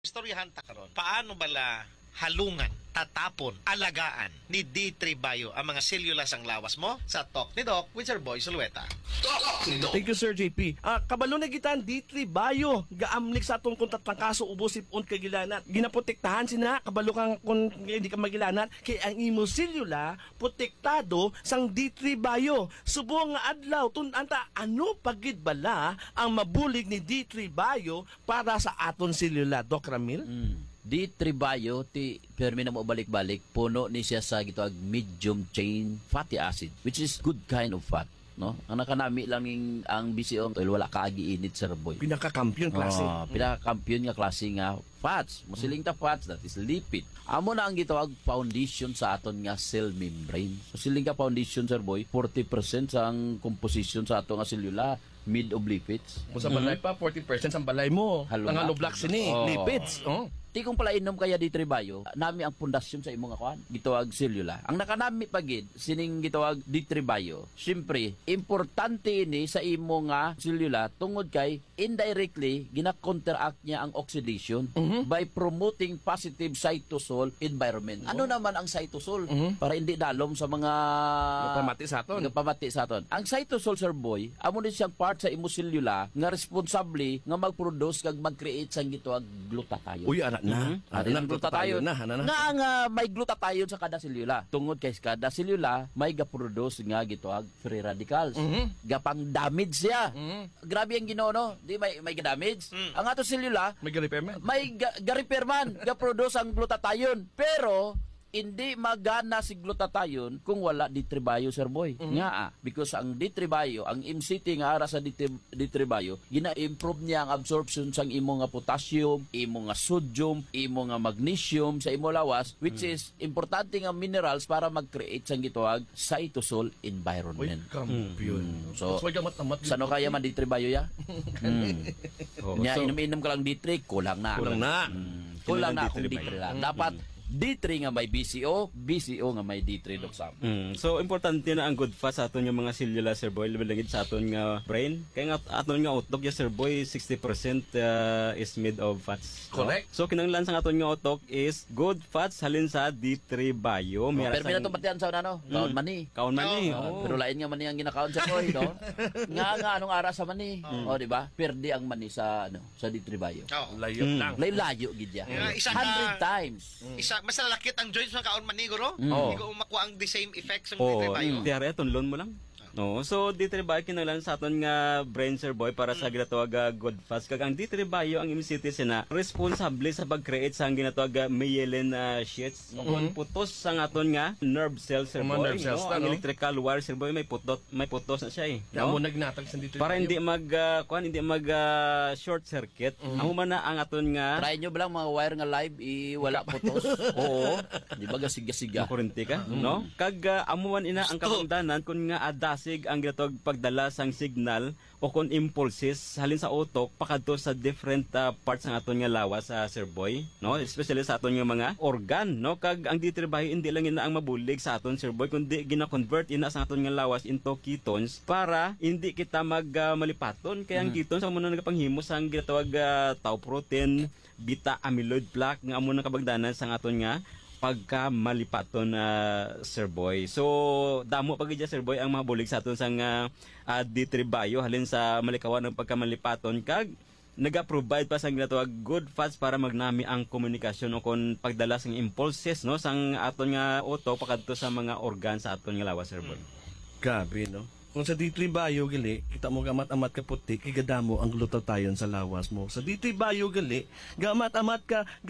Istoryahan ta karon. Paano bala halungan, tatapon, alagaan ni D3 Bio ang mga sellulas ang lawas mo sa Talk ni Doc with Sir Boy Sulueta. Thank you, Sir JP. Kabalo na gitan D3 Bio gaamlik sa atong kuntat ng kaso ubos ipon kay gilanat. Ginaprotektahan sina kabalo kang kung hindi ka magilanat kay ang imo selula protektado sang D3 Bio. Subong nga adlaw tun-anta ano pagid bala ang mabulig ni D3 Bio para sa aton selula, Doc Ramil? D3 Bio ti permi na mo balik-balik puno ni siya sa gitawag medium chain fatty acid which is good kind of fat, no? Ang nakanami lang ning ang BCO oil wala kaagi init, Sir Boy. Pinaka-kampiyon klase. Pinaka-kampiyon nga klase nga fats. Musiling ta fats, that is lipid. Amo na ang gitawag foundation sa aton nga cell membrane. Musiling ka foundation, Sir Boy, 40% sa ang composition sa aton nga selula made of lipids. Kung sa balay pa 40% ang balay mo. Ang haloblock sini, lipids. Ti kung pala inom kaya D3 Bio, nami ang pundasyon sa imong akuan, gitawag selula. Ang nakanami pagid sining gitawag D3 Bio. Siyempre, importante ini sa imong nga selula tungod kay indirectly gina-counteract niya ang oxidation by promoting positive cytosol environment. Ano naman ang cytosol? Para hindi dalom sa mga pamati sa aton. Pamati sa aton. Ang cytosol, Sir Boy, amo din siyang part sa imong selula nga responsable nga mag-produce kag mag-create sang gitawag glutathione. Uy, anak na. Ang glutathione na. Nga may glutathione sa kada selula. Tungod kay kada selula may ga-produce nga gitawag free radicals. Gapang damage siya. Grabe ang Ginoo, no? Di may ga-damage. Ang ato selula May repair man. may ga-repair man, ga-produce ang glutathione. Pero hindi magana si glutathione kung wala D3 Bio, Sir Boy. Nga because ang D3 Bio, ang MCT nga ara sa D3 Bio, gina-improve niya ang absorption sang imo nga potassium, imo nga sodium, imo nga magnesium sa imo lawas, which is importante nga minerals para mag-create sang gitawag cytosol environment. Kampiyon. So, sano kaya man D3 Bio ya? Nya inom-inom ka lang D3, kulang na. Kulang na kung D3 lang. Dapat D3 nga may BCO, BCO nga may D3, Doc Sam. So, importante na ang good fat sa aton yung mga selula, Sir Boy, labalagid sa aton nga brain. Kaya nga aton nga utok, ya, Sir Boy, 60% is made of fats. Correct. So, kinanglan sa aton nga utok is good fats halin sa D3 Bio. Pero pina itong batian sa ano? Kaon mani. Kaon mani. Pero lain nga mani ang ginakaon sa Boy, no? nga anong ara sa mani. O, di ba? Perdi ang mani sa sa D3 Bio. Layo lang. Layo gidya. 100 times. Mas lalakit ang joints ng kaon maniguro. Oo. Hindi ko makuha ang the same effect sa D3 Bio. Tiyari, tunlon mo lang. No, so D3 Bio kinanglan sa aton nga brain, Sir Boy, para sa ginatawag good fats. Kag ang D3 Bio ang MCT sina responsable sa pag-create sa ginatawag myelin sheaths. Kung putos sa aton nga nerve cells, Sir Boy. Nerve cells, Ang electrical wire, Sir Boy, may putos na siya eh. Amo nagnatag sa D3 Para hindi mag short circuit. Amo man na ang aton nga Try nyo ba lang mga wire nga live, wala putos? Oo. Di ba gasiga-siga? makurente ka, no? Kag amuan ina ang kapangdanan kun nga adasig ang ginatawag pagdala sang signal o kun impulses halin sa utok pakadto sa different parts ng aton nga lawas, Sir Boy, no? Especially sa aton nga mga organ, no? Kag ang D3 Bio hindi lang ina ang mabulig sa aton, Sir Boy, kundi gina-convert ina sa aton nga lawas into ketones para hindi kita malipaton. Kaya ang ketones amo na nagapanghimo sang ginatawag tau protein, beta amyloid plaque nga amo na kabagdanan sa aton nga pagka malipaton, Sir Boy. So, damo pagidya, Sir Boy, ang mga bulig sa aton sang D3 Bio halin sa malikawan ng pagkamalipaton kag naga-provide pa sang ginatawag good fats para magnami ang komunikasyon o kon pagdala sang impulses, no, sang aton nga utok pakadto sa mga organ sa aton nga lawas, Sir Boy. Gabi, no? Kung sa D3 Bio gali, kita mo gamat-amat ka puti, kigadamo ang glutathione sa lawas mo. Sa D3 Bio gali, gamat-amat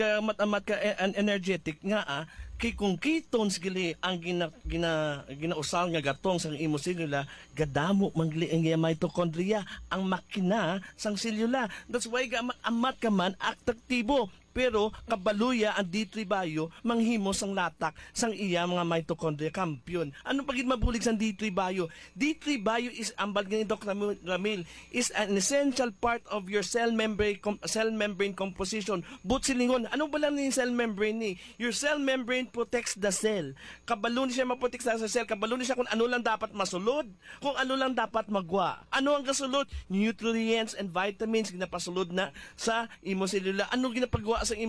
ka energetic nga kay kung ketones gali ang ginausal nga gatong sang imo selula, gadamo mangli ang mitochondria, ang makina sang selula. That's why gamat-amat ka man aktibo. Pero kabaluya ang D3 Bio manghimo sang latak sang iya mga mitochondria kampiyon. Ano pagid mabulig sang D3 Bio? D3 Bio is ambag ni Doc Ramil is an essential part of your cell membrane composition. But silingon, ano ba lang ni cell membrane ni? Your cell membrane protects the cell. Kabalo ni siya mag-protect sa cell, kabalo ni siya kung ano lang dapat masulod, kung ano lang dapat magwa. Ano ang kasulod? Nutrients and vitamins ginapasulod na sa imo selula. Ano ginapagawa sa